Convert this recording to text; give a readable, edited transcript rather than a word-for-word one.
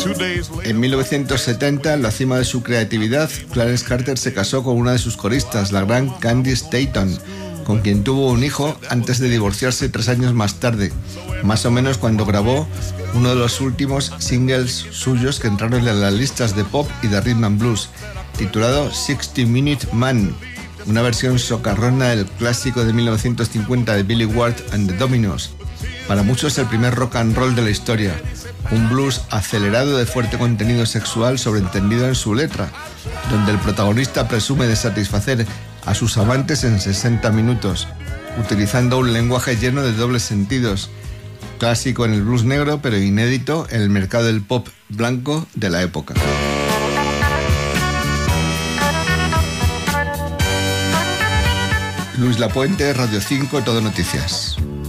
En 1970, en la cima de su creatividad, Clarence Carter se casó con una de sus coristas, la gran Candice Staton, con quien tuvo un hijo antes de divorciarse 3 años más tarde, más o menos cuando grabó uno de los últimos singles suyos que entraron en las listas de pop y de rhythm and blues, titulado 60 Minute Man, una versión socarrona del clásico de 1950 de Billy Ward and the Dominoes. Para muchos el primer rock and roll de la historia, un blues acelerado de fuerte contenido sexual sobreentendido en su letra, donde el protagonista presume de satisfacer a sus amantes en 60 minutos, utilizando un lenguaje lleno de dobles sentidos, clásico en el blues negro pero inédito en el mercado del pop blanco de la época. Luis Lapuente, Radio 5, Todo Noticias.